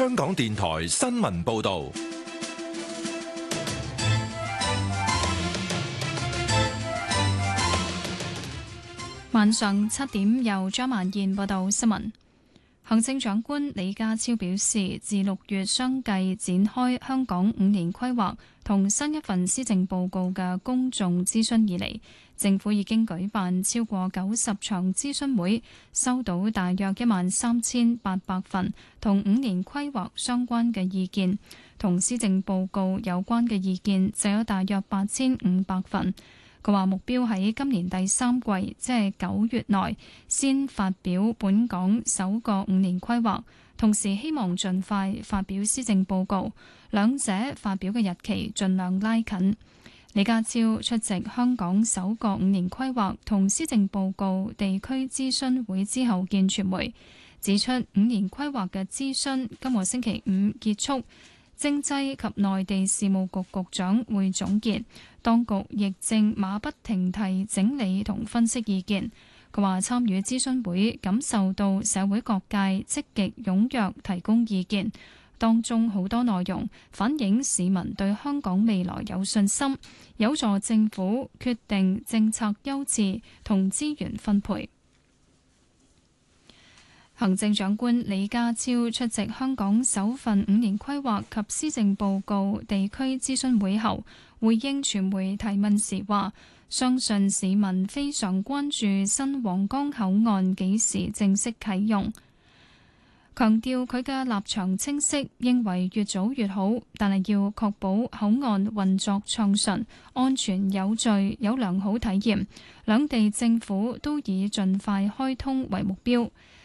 香港電台新聞報道。 晚上7點，由張曼燕報道新聞。行政長官李家超表示，自6月相繼展開香港5年規劃同新一份施政報告嘅公眾諮詢以嚟，政府已經舉辦超過90場諮詢會，收到大約13800份同5年規劃相關嘅意見，同施政報告有關嘅意見就有大約8500份。佢話目標喺今年第3季，即係9月內，先發表本港首個5年規劃，同時希望盡快發表施政報告，兩者發表嘅日期盡量拉近。李家超出席香港首個5年規劃同施政報告地區諮詢會之後見傳媒，指出5年規劃嘅諮詢今個星期5結束。政制及內地事務局局長會總結，當局亦正馬不停蹄整理同分析意見。佢話參與諮詢會，感受到社會各界積極踴躍提供意見，當中好多內容反映市民對香港未來有信心，有助政府決定政策優次同資源分配。行政長官李家超出席香港首份5年規劃及施政報告地區諮詢會後，回應傳媒提問時話，相信市民非常關注新皇崗口岸幾時正式啟用，強調佢嘅立場清晰，認為越早越好，但係要確保口岸運作暢順、安全有序、有良好體驗，兩地政府都以盡快開通為目標。